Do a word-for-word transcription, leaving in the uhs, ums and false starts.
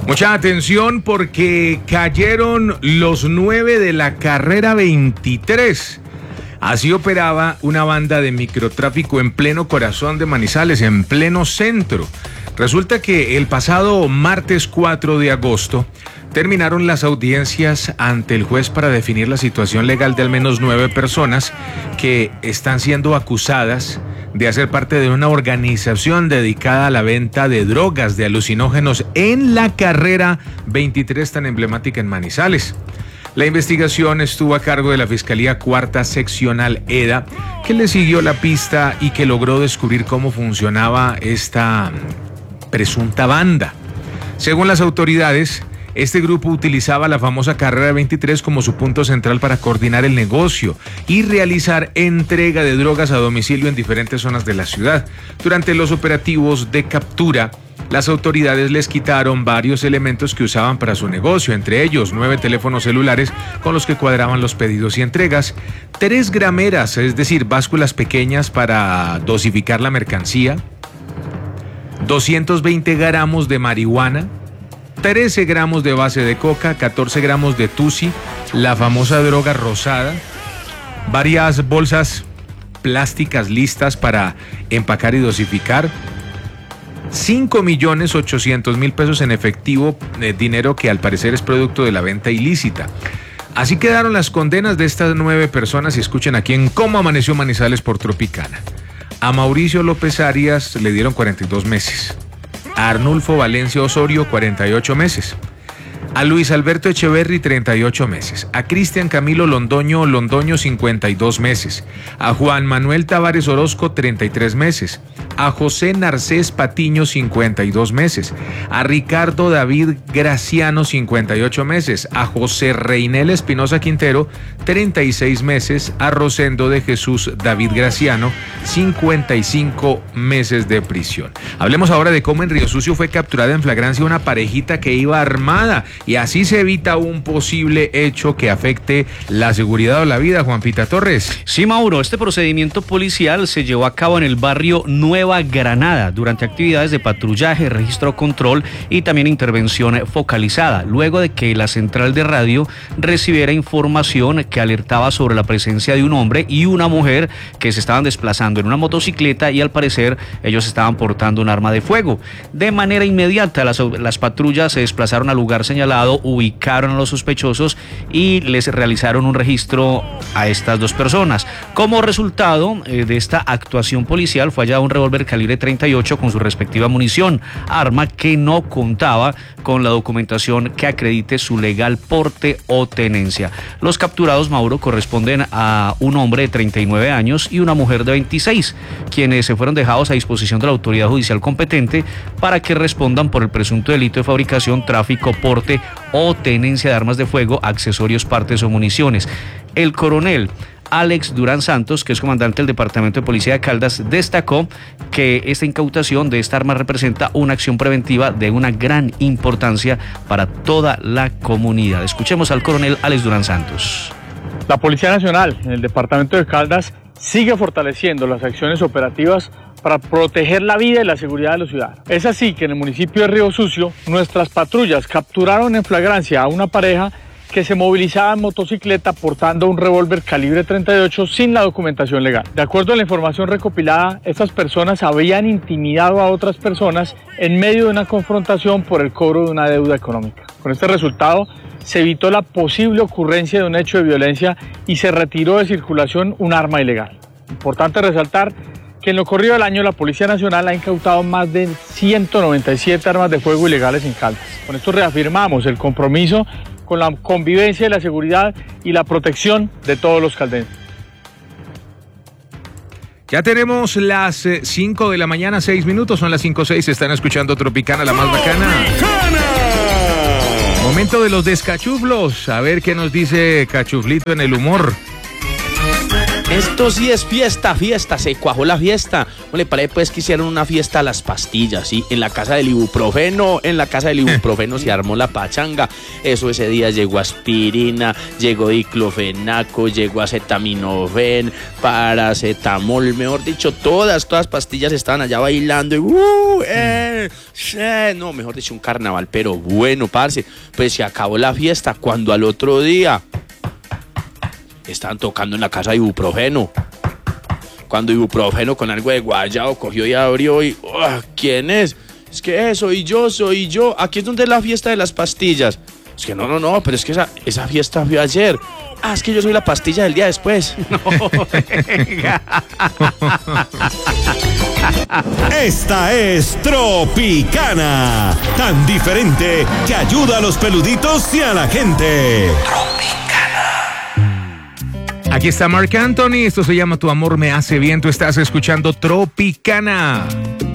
Mucha atención porque cayeron los nueve de la carrera veintitrés. Así operaba una banda de microtráfico en pleno corazón de Manizales, en pleno centro. Resulta que el pasado martes cuatro de agosto terminaron las audiencias ante el juez para definir la situación legal de al menos nueve personas que están siendo acusadas de hacer parte de una organización dedicada a la venta de drogas, de alucinógenos en la carrera veintitrés tan emblemática en Manizales. La investigación estuvo a cargo de la Fiscalía Cuarta Seccional EDA, que le siguió la pista y que logró descubrir cómo funcionaba esta presunta banda. Según las autoridades, este grupo utilizaba la famosa carrera veintitrés como su punto central para coordinar el negocio y realizar entrega de drogas a domicilio en diferentes zonas de la ciudad. Durante los operativos de captura, las autoridades les quitaron varios elementos que usaban para su negocio, entre ellos nueve teléfonos celulares con los que cuadraban los pedidos y entregas, tres grameras, es decir, básculas pequeñas para dosificar la mercancía, doscientos veinte gramos de marihuana, trece gramos de base de coca, catorce gramos de tusi, la famosa droga rosada, varias bolsas plásticas listas para empacar y dosificar, cinco millones ochocientos mil pesos en efectivo, eh, dinero que al parecer es producto de la venta ilícita. Así quedaron las condenas de estas nueve personas y escuchen aquí en Cómo Amaneció Manizales por Tropicana. A Mauricio López Arias le dieron cuarenta y dos meses. A Arnulfo Valencia Osorio, cuarenta y ocho meses. A Luis Alberto Echeverry, treinta y ocho meses. A Cristian Camilo Londoño Londoño, cincuenta y dos meses. A Juan Manuel Tavares Orozco, treinta y tres meses. A José Narcés Patiño, cincuenta y dos meses. A Ricardo David Graciano, cincuenta y ocho meses. A José Reinel Espinosa Quintero, treinta y seis meses. A Rosendo de Jesús David Graciano, cincuenta y cinco meses de prisión. Hablemos ahora de cómo en Río Sucio fue capturada en flagrancia una parejita que iba armada y así se evita un posible hecho que afecte la seguridad o la vida. Juan Pita Torres. Sí, Mauro, este procedimiento policial se llevó a cabo en el barrio Nueva Granada durante actividades de patrullaje, registro, control y también intervención focalizada, luego de que la central de radio recibiera información que alertaba sobre la presencia de un hombre y una mujer que se estaban desplazando en una motocicleta y al parecer ellos estaban portando un arma de fuego. De manera inmediata las, las patrullas se desplazaron al lugar señalado, ubicaron a los sospechosos y les realizaron un registro a estas dos personas. Como resultado eh, de esta actuación policial fue hallado un revólver calibre treinta y ocho con su respectiva munición, arma que no contaba con la documentación que acredite su legal porte o tenencia. Los capturados, Mauro, corresponden a un hombre de treinta y nueve años y una mujer de veintiséis, quienes se fueron dejados a disposición de la autoridad judicial competente para que respondan por el presunto delito de fabricación, tráfico, porte o tenencia de armas de fuego, accesorios, partes o municiones. El coronel Alex Durán Santos, que es comandante del Departamento de Policía de Caldas, destacó que esta incautación de esta arma representa una acción preventiva de una gran importancia para toda la comunidad. Escuchemos al coronel Alex Durán Santos. La Policía Nacional en el Departamento de Caldas sigue fortaleciendo las acciones operativas para proteger la vida y la seguridad de los ciudadanos. Es así que en el municipio de Río Sucio, nuestras patrullas capturaron en flagrancia a una pareja que se movilizaba en motocicleta portando un revólver calibre treinta y ocho sin la documentación legal. De acuerdo a la información recopilada, estas personas habían intimidado a otras personas en medio de una confrontación por el cobro de una deuda económica. Con este resultado, se evitó la posible ocurrencia de un hecho de violencia y se retiró de circulación un arma ilegal. Importante resaltar que en lo corrido del año la Policía Nacional ha incautado más de ciento noventa y siete armas de fuego ilegales en Caldas. Con esto reafirmamos el compromiso con la convivencia y la seguridad y la protección de todos los caldenses. Ya tenemos las cinco de la mañana, seis minutos, son las cinco seis, están escuchando Tropicana, la más bacana. ¡Tropicana! Momento de los descachuflos, a ver qué nos dice Cachuflito en el humor. Esto sí es fiesta, fiesta, se cuajó la fiesta. ¿No le parece pues que hicieron una fiesta a las pastillas, sí? En la casa del ibuprofeno, en la casa del ibuprofeno se armó la pachanga. Eso ese día llegó aspirina, llegó diclofenaco, llegó acetaminofén, paracetamol, mejor dicho, todas, todas pastillas estaban allá bailando y uh, eh, eh, no, mejor dicho, un carnaval, pero bueno, parce, pues se acabó la fiesta cuando al otro día estaban tocando en la casa de ibuprofeno. Cuando ibuprofeno con algo de guayabo cogió y abrió y... Uh, ¿quién es? Es que soy yo, soy yo. Aquí es donde es la fiesta de las pastillas. Es que no, no, no, pero es que esa, esa fiesta fue ayer. Ah, es que yo soy la pastilla del día después. No, venga. Esta es Tropicana. Tan diferente que ayuda a los peluditos y a la gente. Aquí está Marc Anthony, esto se llama Tu amor me hace bien, tú estás escuchando Tropicana.